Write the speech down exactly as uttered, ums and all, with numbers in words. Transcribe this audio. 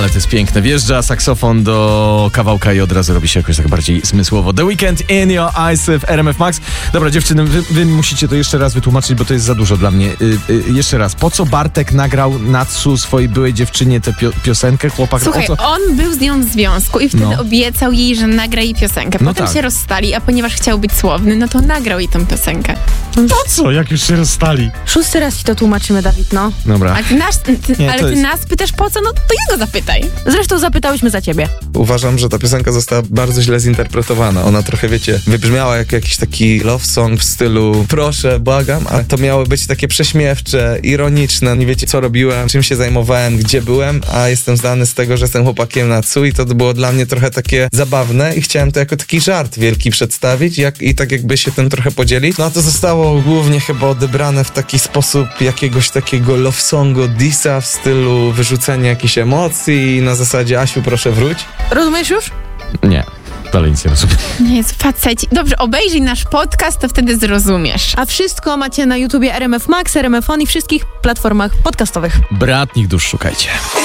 ale to jest piękne. Wjeżdża saksofon do kawałka i od razu robi się jakoś tak bardziej zmysłowo. The Weeknd, In Your Eyes w R M F Max. Dobra, dziewczyny, wy, wy musicie to jeszcze raz wytłumaczyć, bo to jest za dużo dla mnie. Y, y, jeszcze raz, po co Bartek nagrał Natsu, swojej byłej dziewczynie, tę pio- piosenkę? Chłopak, Słuchaj, o co? on był z nią w związku i wtedy No. obiecał jej, że nagra jej piosenkę. No Potem tak. się rozstali, a ponieważ chciał być słowny, no to nagrał jej tą piosenkę. Po co, jak już się rozstali? Szósty raz ci to tłumaczymy, Dawid, no. Dobra. A ty nas, ty, Nie, ale to ty jest- nas pytasz po co? No to jego zapytaj. Zresztą zapytałyśmy za ciebie. Uważam, że ta piosenka została bardzo źle zinterpretowana. Ona trochę, wiecie, wybrzmiała jak jakiś taki love song w stylu proszę, błagam, a to miało być takie prześmiewcze, ironiczne. Nie wiecie, co robiłem, czym się zajmowałem, gdzie byłem, a jestem znany z tego, że jestem chłopakiem Natsu i to było dla mnie trochę takie zabawne i chciałem to jako taki żart wielki przedstawić jak, i tak jakby się tym trochę podzielić. No a to zostało głównie chyba odebrane w taki sposób jakiegoś takiego love songu, dissa w stylu wyrzucenia jakichś emocji na zasadzie Asiu, proszę wróć. Rozumiesz już? Nie, dalej nic nie rozumiem. Nie jest faceci. Dobrze, obejrzyj nasz podcast, to wtedy zrozumiesz. A wszystko macie na YouTubie R M F Max, R M F On i wszystkich platformach podcastowych. Bratnich dusz szukajcie.